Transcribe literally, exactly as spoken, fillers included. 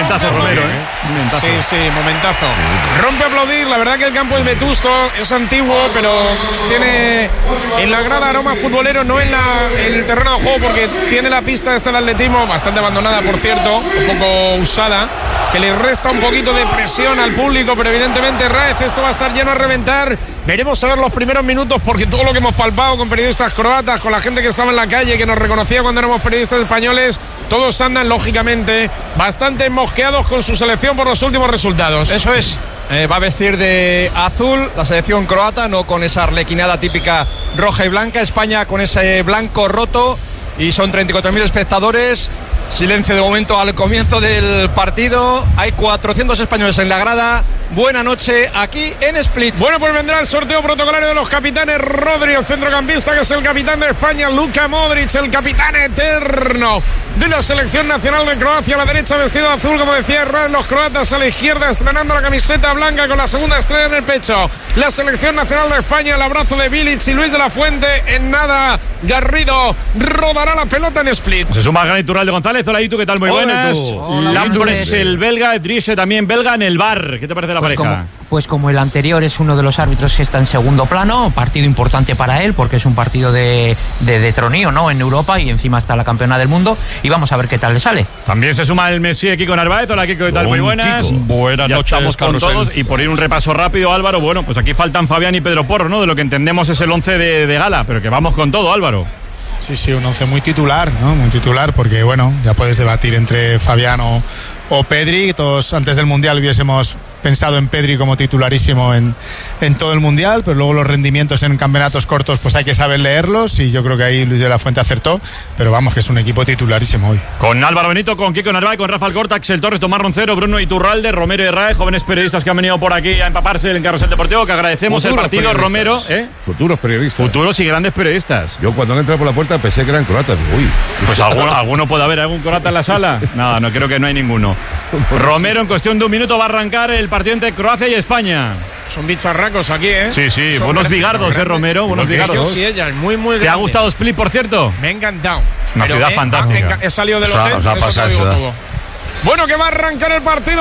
momentazo, Romero, ¿eh? Momentazo. Sí, sí, momentazo. Rompe a aplaudir, la verdad que el campo es vetusto, es antiguo, pero tiene en la grada aroma futbolero, no en, la, en el terreno de juego, porque tiene la pista esta de atletismo, bastante abandonada, por cierto, un poco usada, que le resta un poquito de presión al público, pero evidentemente, Raez, esto va a estar lleno a reventar. Veremos a ver los primeros minutos, porque todo lo que hemos palpado con periodistas croatas, con la gente que estaba en la calle, que nos reconocía cuando éramos periodistas españoles, todos andan, lógicamente, bastante mosqueados con su selección por los últimos resultados. Eso es. Eh, va a vestir de azul la selección croata, no con esa arlequinada típica roja y blanca. España con ese blanco roto, y son treinta y cuatro mil espectadores. Silencio de momento al comienzo del partido. Hay cuatrocientos españoles en la grada. Buena noche aquí en Split. Bueno, pues vendrá el sorteo protocolario de los capitanes. Rodri, el centrocampista, que es el capitán de España. Luka Modric, el capitán eterno de la selección nacional de Croacia. A la derecha vestido de azul, como decía Herrán, los croatas. A la izquierda estrenando la camiseta blanca con la segunda estrella en el pecho, la selección nacional de España. El abrazo de Bilic y Luis de la Fuente. En nada, Garrido rodará la pelota en Split. Se suma Granit Turral de González. Hola, ¿y tú qué tal? Muy buenas. Lambrecht, el belga, Drische también belga en el bar. ¿Qué te parece la pues pareja? Como, pues como el anterior es uno de los árbitros que está en segundo plano, partido importante para él porque es un partido de, de, de tronío, ¿no? En Europa, y encima está la campeona del mundo, y vamos a ver qué tal le sale. También se suma el Messi, Kiko Narváez. Hola, Kiko, ¿qué tal? Muy buenas. Kiko. Buenas ya noches, estamos con Carrusel. todos. Y por ir un repaso rápido, Álvaro, bueno, pues aquí faltan Fabián y Pedro Porro, ¿no? De lo que entendemos es el once de, de gala, pero que vamos con todo, Álvaro. Sí, sí, un once muy titular, ¿no? Muy titular, porque, bueno, ya puedes debatir entre Fabián o, o Pedri. Todos antes del Mundial hubiésemos pensado en Pedri como titularísimo en, en todo el Mundial, pero luego los rendimientos en campeonatos cortos pues hay que saber leerlos, y yo creo que ahí Luis de la Fuente acertó, pero vamos, que es un equipo titularísimo hoy. Con Álvaro Benito, con Kiko Narváez, con Rafa Alcorta, Axel Torres, Tomás Roncero, Bruno Iturralde, Romero y Raez, jóvenes periodistas que han venido por aquí a empaparse en Carrusel Deportivo, que agradecemos Futuros el partido, periodistas. Romero. ¿eh? Futuros periodistas. Futuros y grandes periodistas. Yo cuando han entrado por la puerta pensé que eran croatas. Digo, uy. Pues alguno, alguno puede haber, algún croata en la sala. No, no creo que no hay ninguno. Romero, en cuestión de un minuto va a arrancar el partido entre Croacia y España. Son bicharracos aquí, ¿eh? Sí, sí, Son buenos grandes, bigardos, ¿eh, Romero? Buenos bigardos. Sí, ella, muy, muy ¿Te ha grandes. gustado Split, por cierto? Me ha encantado. Una Pero ciudad me- fantástica. me enca- He salido del O sea, hotel, os ha eso te pasado lo digo ciudad. todo. Bueno, que va a arrancar el partido.